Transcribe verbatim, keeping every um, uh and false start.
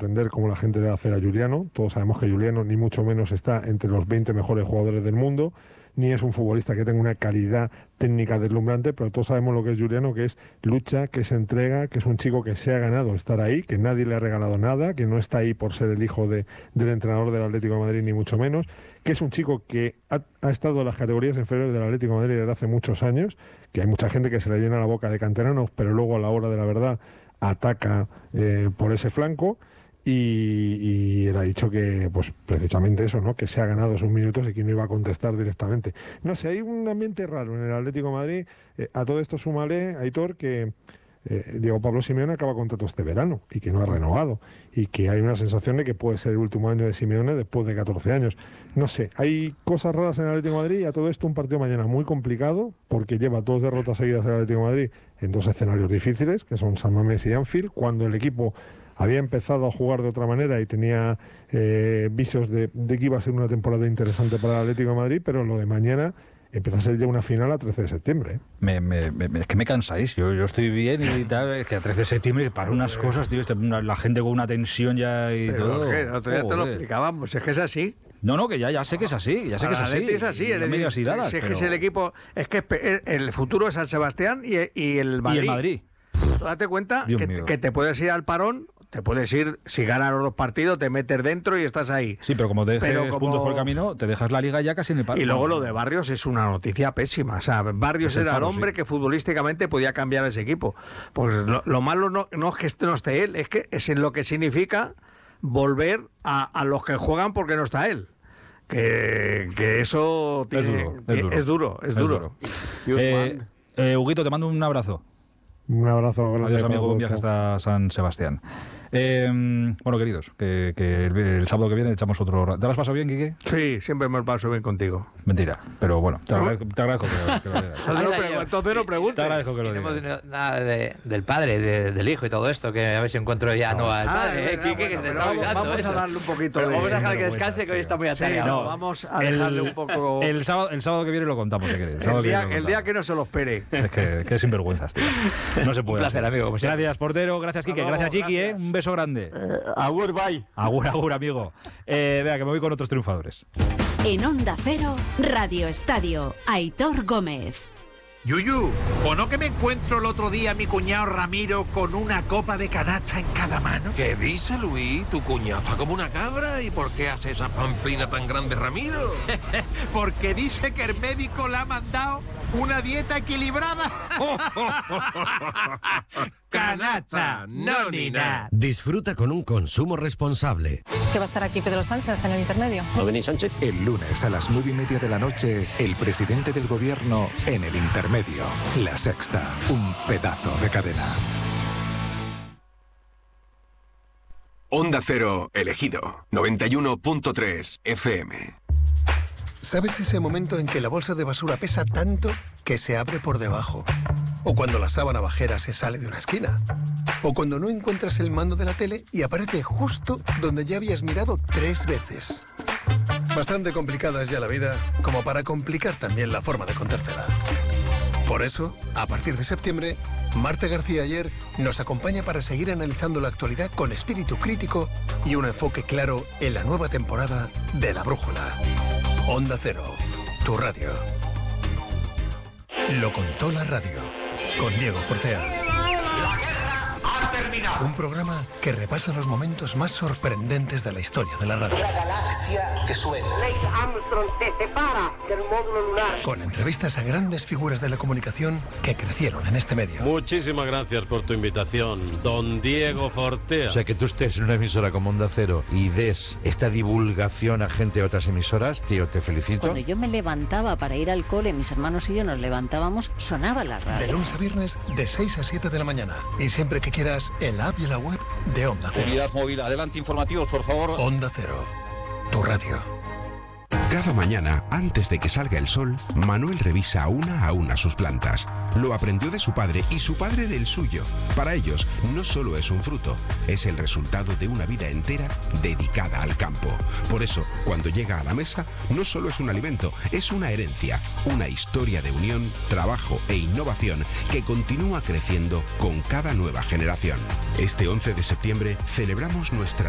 pretender, como la gente debe hacer, a Giuliano. Todos sabemos que Giuliano ni mucho menos está entre los veinte mejores jugadores del mundo, ni es un futbolista que tenga una calidad técnica deslumbrante, pero todos sabemos lo que es Giuliano, que es lucha, que es entrega, que es un chico que se ha ganado estar ahí, que nadie le ha regalado nada, que no está ahí por ser el hijo de, del entrenador del Atlético de Madrid, ni mucho menos, que es un chico que ha, ha estado en las categorías inferiores del Atlético de Madrid desde hace muchos años, que hay mucha gente que se le llena la boca de canteranos, pero luego a la hora de la verdad ataca eh, por ese flanco. Y, y él ha dicho que, pues precisamente eso, ¿no? Que se ha ganado esos minutos y que no iba a contestar directamente. No sé, hay un ambiente raro en el Atlético de Madrid. Eh, a todo esto súmale, Aitor, que eh, Diego Pablo Simeone acaba contrato este verano y que no ha renovado. Y que hay una sensación de que puede ser el último año de Simeone después de catorce años. No sé, hay cosas raras en el Atlético de Madrid y a todo esto un partido mañana muy complicado porque lleva dos derrotas seguidas el Atlético de Madrid en dos escenarios difíciles, que son San Mamés y Anfield, cuando el equipo había empezado a jugar de otra manera y tenía eh, visos de, de que iba a ser una temporada interesante para el Atlético de Madrid, pero lo de mañana empieza a ser ya una final a trece de septiembre. ¿eh? Me, me, me, es que me cansáis, yo, yo estoy bien y tal, es que a trece de septiembre para unas cosas, tío, la gente con una tensión ya y pero todo. ¿Qué? Otro día te lo explicábamos, es que es así. No, no, que ya, ya sé que es así, ya sé que es así. Es así, no me digas idadas, si es pero... que es el equipo, es que el futuro es San Sebastián y, y el Madrid. Y el Madrid. Date cuenta Dios que, mío. que te puedes ir al parón. Te puedes ir, si ganan los partidos, te metes dentro y estás ahí. Sí, pero como te dejes pero como... puntos por el camino, te dejas la liga ya casi en el paro. Y luego lo de Barrios es una noticia pésima. O sea, Barrios era el hombre sí. que futbolísticamente podía cambiar ese equipo. Pues lo, lo malo no, no es que este no esté él, es que es en lo que significa volver a, a los que juegan porque no está él. Que, que eso tiene, es, duro, es, duro. es duro, es, es duro. duro. Eh, eh, Huguito, te mando un abrazo. Un abrazo. Adiós, amigo, buen viaje hasta San Sebastián. Eh, bueno, queridos, que, que el, el sábado que viene echamos otro... ¿Te lo has pasado bien, Quique? Sí, siempre me lo paso bien contigo. Mentira, pero bueno, te agradezco, te agradezco que, lo, que lo digas. Entonces no preguntes. Te agradezco que lo digas. No hemos nada de, del padre, de, del hijo y todo esto, que a ver si encuentro ya no, no al padre, ah, eh, Quique, que te está olvidando Vamos eso. a darle un poquito pero de... Vamos a dejar que descanse, que hoy está muy atareado. Sí, no, vamos a dejarle el, un poco... El sábado, el sábado que viene lo contamos, si queréis. El, el, día, el día que no se lo espere. Es que, que sinvergüenzas, tío. No se puede. Un placer, hacer. amigo. Como gracias, portero. Gracias, Quique. Gracias, Chiqui. Eh. Un beso grande. Eh, agur, bye. Agur, agur, amigo. Eh, vea, que me voy con otros triunfadores. En Onda Cero, Radio Estadio, Aitor Gómez. Yuyu, ¿o no que me encuentro el otro día a mi cuñado Ramiro con una copa de canacha en cada mano? ¿Qué dice, Luis? ¿Tu cuñado está como una cabra? ¿Y por qué hace esa pamplina tan grande, Ramiro? Porque dice que el médico le ha mandado una dieta equilibrada. Canacha, no ni nada. Disfruta con un consumo responsable. ¿Que va a estar aquí Pedro Sánchez en el intermedio? ¿No venís Sánchez? El lunes a las nueve y media de la noche, el presidente del gobierno en el intermedio. La Sexta, un pedazo de cadena. Onda Cero, elegido. noventa y uno punto tres F M. ¿Sabes ese momento en que la bolsa de basura pesa tanto que se abre por debajo? O cuando la sábana bajera se sale de una esquina. O cuando no encuentras el mando de la tele y aparece justo donde ya habías mirado tres veces. Bastante complicada es ya la vida, como para complicar también la forma de contártela. Por eso, a partir de septiembre, Marta García Ayer nos acompaña para seguir analizando la actualidad con espíritu crítico y un enfoque claro en la nueva temporada de La Brújula. Onda Cero, tu radio. Lo contó la radio, con Diego Fortea. Un programa que repasa los momentos más sorprendentes de la historia de la radio. La galaxia que suena. Neil Armstrong se separa del módulo lunar. Con entrevistas a grandes figuras de la comunicación que crecieron en este medio. Muchísimas gracias por tu invitación, don Diego Fortea. O sea, que tú estés en una emisora como Onda Cero y des esta divulgación a gente de otras emisoras, tío, te felicito. Cuando yo me levantaba para ir al cole, mis hermanos y yo nos levantábamos, sonaba la radio. De lunes a viernes, de seis a siete de la mañana. Y siempre que quieras, en la app y la web de Onda Cero. Unidad móvil, adelante, informativos, por favor. Onda Cero, tu radio. Cada mañana, antes de que salga el sol, Manuel revisa una a una sus plantas. Lo aprendió de su padre y su padre del suyo. Para ellos, no solo es un fruto, es el resultado de una vida entera dedicada al campo. Por eso, cuando llega a la mesa, no solo es un alimento, es una herencia, una historia de unión, trabajo e innovación que continúa creciendo con cada nueva generación. Este once de septiembre celebramos nuestra